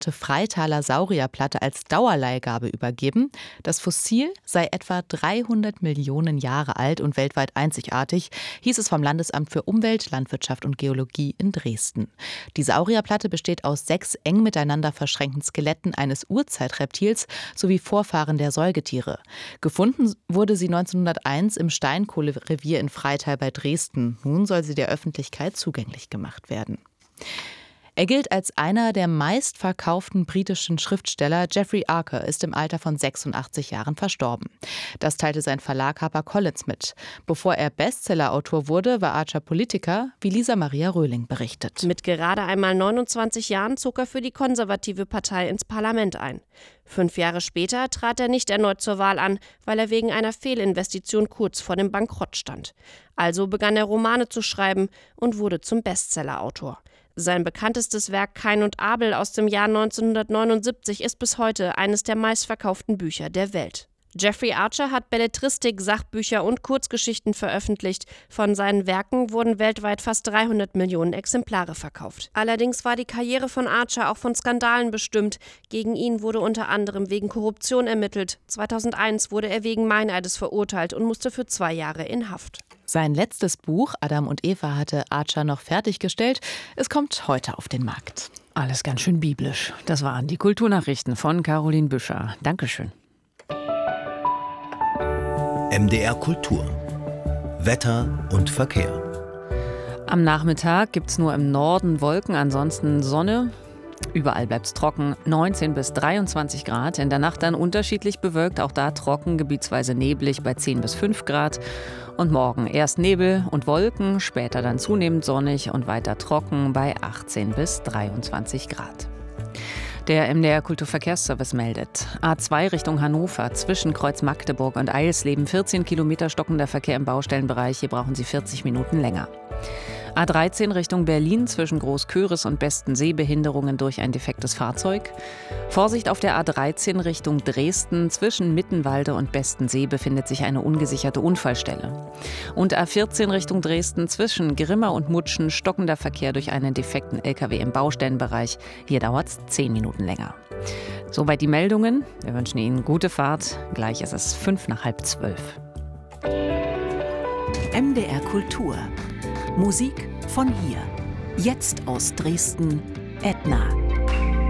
sogenannte Freitaler Saurierplatte als Dauerleihgabe übergeben. Das Fossil sei etwa 300 Millionen Jahre alt und weltweit einzigartig, hieß es vom Landesamt für Umwelt, Landwirtschaft und Geologie in Dresden. Die Saurierplatte besteht aus 6 eng miteinander verschränkten Skeletten eines Urzeitreptils sowie Vorfahren der Säugetiere. Gefunden wurde sie 1901 im Steinkohlerevier in Freital bei Dresden. Nun soll sie der Öffentlichkeit zugänglich gemacht werden. Er gilt als einer der meistverkauften britischen Schriftsteller. Jeffrey Archer ist im Alter von 86 Jahren verstorben. Das teilte sein Verlag HarperCollins mit. Bevor er Bestsellerautor wurde, war Archer Politiker, wie Lisa Maria Röhling berichtet. Mit gerade einmal 29 Jahren zog er für die konservative Partei ins Parlament ein. 5 Jahre später trat er nicht erneut zur Wahl an, weil er wegen einer Fehlinvestition kurz vor dem Bankrott stand. Also begann er Romane zu schreiben und wurde zum Bestsellerautor. Sein bekanntestes Werk Kain und Abel aus dem Jahr 1979 ist bis heute eines der meistverkauften Bücher der Welt. Jeffrey Archer hat Belletristik, Sachbücher und Kurzgeschichten veröffentlicht. Von seinen Werken wurden weltweit fast 300 Millionen Exemplare verkauft. Allerdings war die Karriere von Archer auch von Skandalen bestimmt. Gegen ihn wurde unter anderem wegen Korruption ermittelt. 2001 wurde er wegen Meineides verurteilt und musste für 2 Jahre in Haft. Sein letztes Buch, Adam und Eva, hatte Archer noch fertiggestellt. Es kommt heute auf den Markt. Alles ganz schön biblisch. Das waren die Kulturnachrichten von Caroline Büscher. Dankeschön. MDR Kultur. Wetter und Verkehr. Am Nachmittag gibt es nur im Norden Wolken, ansonsten Sonne. Überall bleibt es trocken, 19 bis 23 Grad. In der Nacht dann unterschiedlich bewölkt, auch da trocken, gebietsweise neblig bei 10 bis 5 Grad. Und morgen erst Nebel und Wolken, später dann zunehmend sonnig und weiter trocken bei 18 bis 23 Grad. Der MDR Kulturverkehrsservice meldet: A2 Richtung Hannover zwischen Kreuz Magdeburg und Eilsleben 14 Kilometer stockender Verkehr im Baustellenbereich. Hier brauchen Sie 40 Minuten länger. A13 Richtung Berlin zwischen Großköris und Bestensee Behinderungen durch ein defektes Fahrzeug. Vorsicht auf der A13 Richtung Dresden zwischen Mittenwalde und Bestensee befindet sich eine ungesicherte Unfallstelle. Und A14 Richtung Dresden zwischen Grimma und Mutschen stockender Verkehr durch einen defekten LKW im Baustellenbereich. Hier dauert es 10 Minuten länger. Soweit die Meldungen. Wir wünschen Ihnen gute Fahrt. Gleich ist es 11:55. MDR Kultur. Musik von hier. Jetzt aus Dresden, Edna.